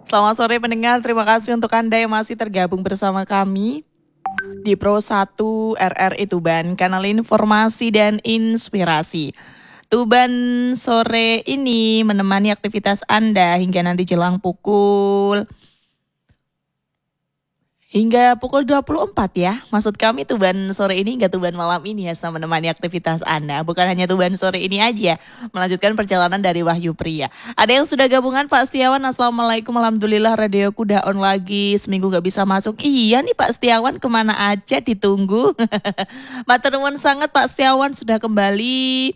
Selamat sore pendengar, terima kasih untuk Anda yang masih tergabung bersama kami di Pro 1 RRI Tuban, kanal informasi dan inspirasi. Tuban sore ini menemani aktivitas Anda hingga nanti jelang hingga pukul 24 ya. Maksud kami Tuban sore ini hingga Tuban malam ini ya, sama menemani aktivitas Anda. Bukan hanya Tuban sore ini aja, melanjutkan perjalanan dari Wahyu Pria. Ada yang sudah gabungan, Pak Setiawan. Assalamualaikum, alhamdulillah radioku udah on lagi. Seminggu gak bisa masuk. Iya nih Pak Setiawan, kemana aja ditunggu. Matur nuwun sangat Pak Setiawan sudah kembali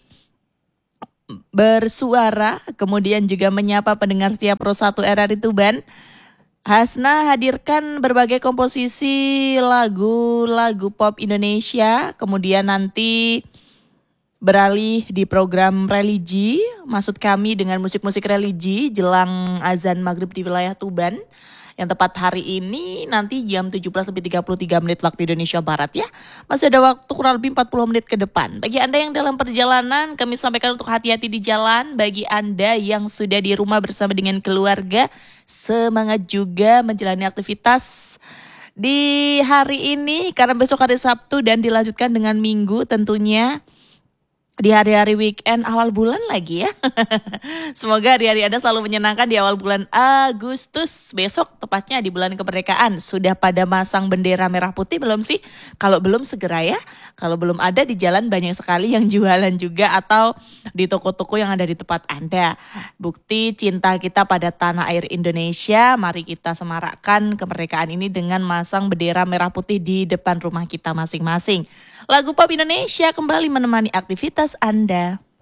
bersuara, kemudian juga menyapa pendengar setiap Pro 1 RRI Tuban. Hasna hadirkan berbagai komposisi lagu-lagu pop Indonesia, kemudian nanti beralih di program religi, maksud kami dengan musik-musik religi jelang azan maghrib di wilayah Tuban. Yang tepat hari ini nanti jam 17.33 menit waktu Indonesia Barat ya. Masih ada waktu kurang lebih 40 menit ke depan. Bagi Anda yang dalam perjalanan, kami sampaikan untuk hati-hati di jalan. Bagi Anda yang sudah di rumah bersama dengan keluarga, semangat juga menjalani aktivitas di hari ini. Karena besok hari Sabtu dan dilanjutkan dengan Minggu tentunya. Di hari-hari weekend awal bulan lagi ya. Semoga hari-hari Anda selalu menyenangkan di awal bulan Agustus. Besok tepatnya di bulan kemerdekaan. Sudah pada masang bendera merah putih belum sih? Kalau belum segera ya. Kalau belum ada di jalan banyak sekali yang jualan juga atau di toko-toko yang ada di tempat Anda. Bukti cinta kita pada tanah air Indonesia. Mari kita semarakkan kemerdekaan ini dengan masang bendera merah putih di depan rumah kita masing-masing. Lagu pop Indonesia kembali menemani aktivitas Anda.